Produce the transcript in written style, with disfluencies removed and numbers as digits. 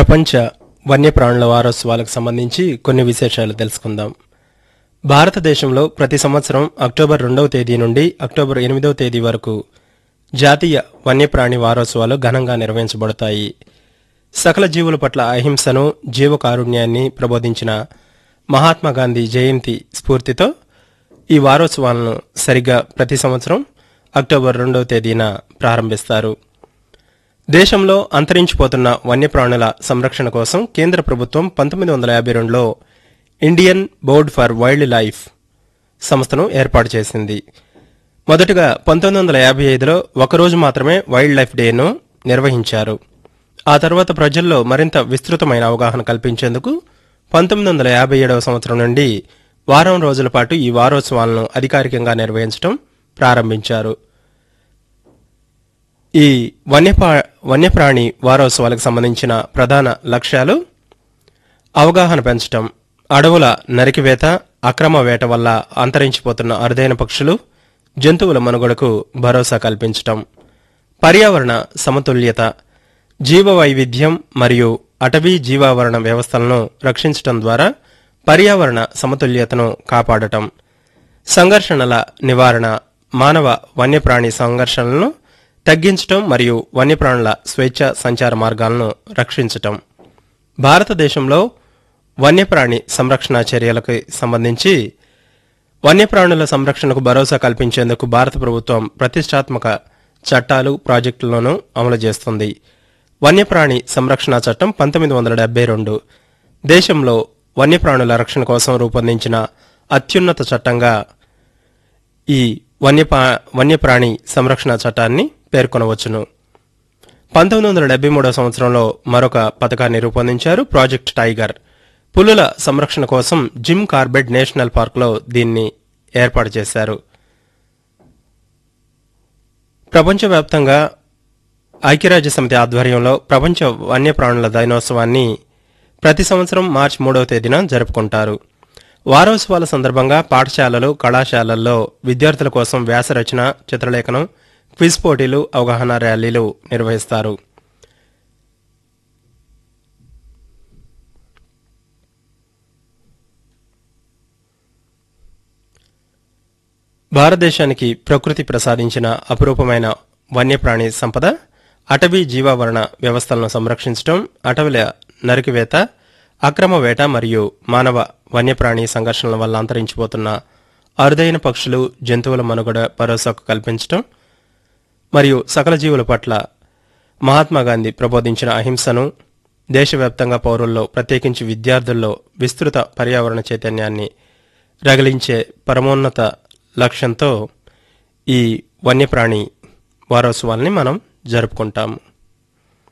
ప్రపంచ వన్యప్రాణుల వారోత్సవాలకు సంబంధించి కొన్ని విశేషాలు తెలుసుకుందాం. భారతదేశంలో ప్రతి సంవత్సరం అక్టోబర్ 2వ తేదీ నుండి అక్టోబర్ 8వ తేదీ వరకు జాతీయ వన్యప్రాణి వారోత్సవాలు ఘనంగా నిర్వహించబడతాయి. సకల జీవుల పట్ల అహింసను, జీవకారుణ్యాన్ని ప్రబోధించిన మహాత్మాగాంధీ జయంతి స్ఫూర్తితో ఈ వారోత్సవాలను సరిగ్గా ప్రతి సంవత్సరం అక్టోబర్ 2వ తేదీన ప్రారంభిస్తారు. దేశంలో అంతరించిపోతున్న వన్యప్రాణుల సంరక్షణ కోసం కేంద్ర ప్రభుత్వం 1952లో Indian board for wild life సంస్థను ఏర్పాటు చేసింది. మొదటగా 1955లో ఒకరోజు మాత్రమే వైల్డ్ లైఫ్ డేను నిర్వహించారు. ఆ తర్వాత ప్రజల్లో మరింత విస్తృతమైన అవగాహన కల్పించేందుకు 1957వ సంవత్సరం నుండి వారం రోజుల పాటు ఈ వారోత్సవాలను అధికారికంగా నిర్వహించడం ప్రారంభించారు. ఈ వన్యప్రాణి వారోత్సవాలకు సంబంధించిన ప్రధాన లక్ష్యాలు అవగాహన పెంచడం, అడవుల నరికివేత, అక్రమ వేట వల్ల అంతరించిపోతున్న అరుదైన పక్షులు, జంతువుల మనుగడకు భరోసా కల్పించటం, పర్యావరణ సమతుల్యత, జీవ వైవిధ్యం మరియు అటవీ జీవావరణ వ్యవస్థలను రక్షించటం ద్వారా పర్యావరణ సమతుల్యతను కాపాడటం, సంఘర్షణల నివారణ, మానవ వన్యప్రాణి సంఘర్షణలను తగ్గించటం మరియు వన్యప్రాణుల స్వేచ్ఛ సంచార మార్గాలను రక్షించటం. భారతదేశంలో వన్యప్రాణి సంరక్షణ చర్యలకు సంబంధించి వన్యప్రాణుల సంరక్షణకు భరోసా కల్పించేందుకు భారత ప్రభుత్వం ప్రతిష్టాత్మక చట్టాలు, ప్రాజెక్టులను అమలు చేస్తుంది. వన్యప్రాణి సంరక్షణ చట్టం 1972 దేశంలో వన్యప్రాణుల రక్షణ కోసం రూపొందించిన అత్యున్నత చట్టంగా ఈ వన్యప్రాణి సంరక్షణ చట్టాన్ని పేర్కొనవచ్చును. 1973 సంవత్సరంలో మరొక పథకాన్ని రూపొందించారు, ప్రాజెక్ట్ టైగర్. పులుల సంరక్షణ కోసం జిమ్ కార్బెట్ నేషనల్ పార్క్లో దీన్ని ఏర్పాటు చేశారు. ప్రపంచవ్యాప్తంగా ఐక్యరాజ్యసమితి ఆధ్వర్యంలో ప్రపంచ వన్యప్రాణుల దినోత్సవాన్ని ప్రతి సంవత్సరం మార్చి 3వ తేదీన జరుపుకుంటారు. వారోత్సవాల సందర్భంగా పాఠశాలలు, కళాశాలల్లో విద్యార్థుల కోసం వ్యాసరచన, చిత్రలేఖనం, క్విజ్ పోటీలు, అవగాహన ర్యాలీలు నిర్వహిస్తారు. భారతదేశానికి ప్రకృతి ప్రసాదించిన అపురూపమైన వన్యప్రాణి సంపద, అటవీ జీవావరణ వ్యవస్థలను సంరక్షించడం, అటవీల నరికివేత, అక్రమ వేట మరియు మానవ వన్యప్రాణి సంఘర్షణల వల్ల అంతరించిపోతున్న అరుదైన పక్షులు, జంతువుల మనుగడ భరోసాకు కల్పించడం మరియు సకల జీవుల పట్ల మహాత్మాగాంధీ ప్రబోధించిన అహింసను దేశవ్యాప్తంగా పౌరుల్లో, ప్రత్యేకించి విద్యార్థుల్లో విస్తృత పర్యావరణ చైతన్యాన్ని రగిలించే పరమోన్నత లక్ష్యంతో ఈ వన్యప్రాణి వారోత్సవాల్ని మనం జరుపుకుంటాము.